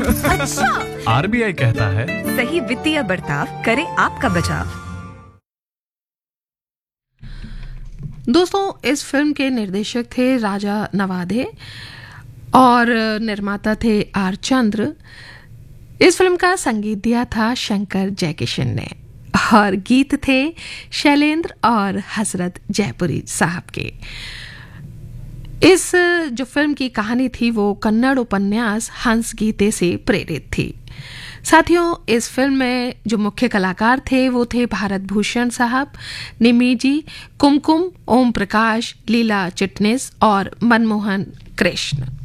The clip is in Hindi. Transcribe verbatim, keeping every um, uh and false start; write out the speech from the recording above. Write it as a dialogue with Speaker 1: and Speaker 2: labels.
Speaker 1: अच्छा,
Speaker 2: आरबीआई कहता है
Speaker 1: सही वित्तीय बर्ताव करे आपका बचाव।
Speaker 3: दोस्तों, इस फिल्म के निर्देशक थे राजा नवाधे और निर्माता थे आर चंद्र। इस फिल्म का संगीत दिया था शंकर जयकिशन ने और गीत थे शैलेंद्र और हसरत जयपुरी साहब के। इस जो फिल्म की कहानी थी वो कन्नड़ उपन्यास हंस गीते से प्रेरित थी। साथियों, इस फिल्म में जो मुख्य कलाकार थे वो थे भारत भूषण साहब, निमिजी, कुमकुम, ओम प्रकाश, लीला चिटनिस और मनमोहन कृष्ण।